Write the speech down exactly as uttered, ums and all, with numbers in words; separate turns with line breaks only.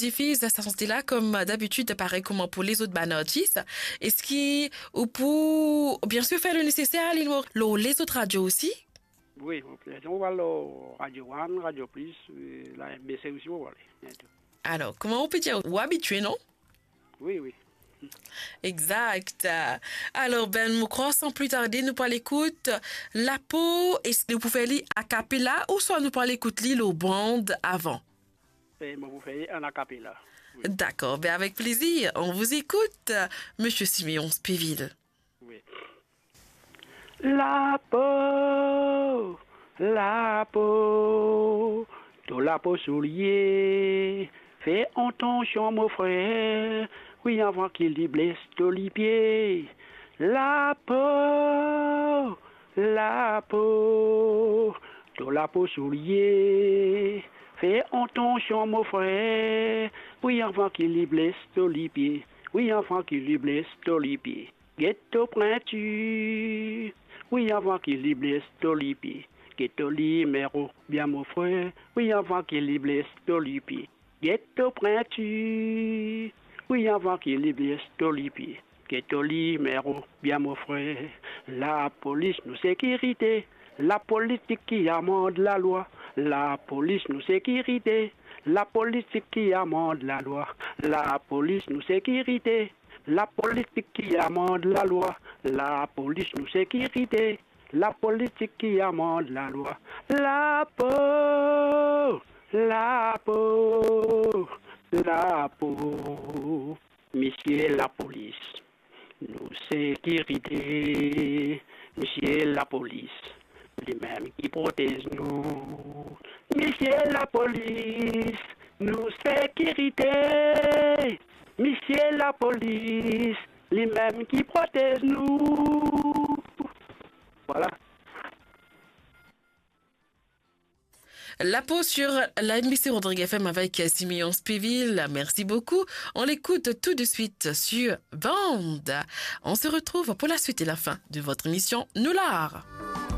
diffuse à station là comme d'habitude, pareil comme pour les autres banartistes. Est-ce qui ou pour bien sûr faire le nécessaire les, les autres radios aussi?
Oui, on va le Radio One, Radio Plus, la M B C aussi, on va aller.
Alors, comment on peut dire ou habitué, non?
Oui, oui.
Exact. Alors, ben, nous crois sans plus tarder, nous pour l'écoute. La peau, est-ce que vous pouvez lire a cappella ou soit nous pour l'écoute lire au bande avant?
Et moi, vous faites en a cappella.
Oui. D'accord, ben avec plaisir. On vous écoute, Monsieur Siméon Spéville.
Oui. La peau, la peau, tout la peau soulier, fais attention, mon frère. Oui, avant qu'il y blesse tous les pieds. La peau, la peau, tout la peau soulier. Fais attention, mon frère. Oui, avant qu'il y blesse tous les pieds. Oui, avant qu'il y blesse tous les pieds. Ghetto pointu. Oui, avant qu'il y blesse tous les pieds. Ghetto numéro, bien, mon frère. Oui, avant qu'il y blesse tous les pieds. Ghetto pointu. Oui, avant qu'il y blesse tous les pieds. Ghetto numéro, bien, mon frère. La police nous sécurité. La politique qui amende la loi. La police nous sécurité. La politique qui amende la loi. La police nous sécurité. La politique qui amende la loi. La police nous sécurité. La politique qui amende la loi. La peau, la peau, la peau. Monsieur la police, nous sécurité. Monsieur la police, les mêmes qui protègent nous. Monsieur la police, nous sécurité. Monsieur la police, les mêmes qui protègent nous. Voilà.
La pause sur la N B C Rodrigue F M avec Siméon Spéville. Merci beaucoup. On l'écoute tout de suite sur Bande. On se retrouve pour la suite et la fin de votre émission Nous l'art.